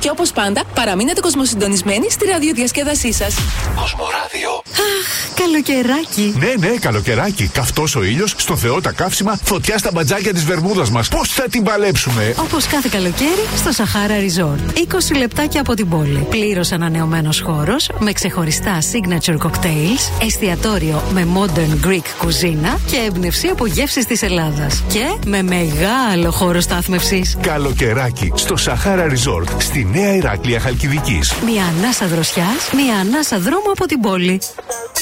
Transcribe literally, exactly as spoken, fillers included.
Και όπως πάντα, παραμείνετε κοσμοσυντονισμένοι στη ραδιοδιασκέδασή σας. Κοσμοράδιο. Αχ, καλοκαιράκι. Ναι, ναι, καλοκαιράκι. Καυτός ο ήλιος, στο Θεό τα καύσιμα, φωτιά στα μπατζάκια της Βερμούδας μας. Πώς θα την παλέψουμε? Όπως κάθε καλοκαίρι στο Σαχάρα Resort. είκοσι λεπτάκια από την πόλη. Πλήρως ανανεωμένος χώρος με ξεχωριστά signature cocktails, εστιατόριο με modern Greek κουζίνα και έμπνευση από γεύσεις της Ελλάδας. Και με μεγάλο χώρο στάθμευσης. Καλοκαιράκι στο Σαχάρα Resort στη Νέα Ηράκλεια Χαλκιδικής. Μια ανάσα δροσιάς, μια ανάσα δρόμου από την πόλη.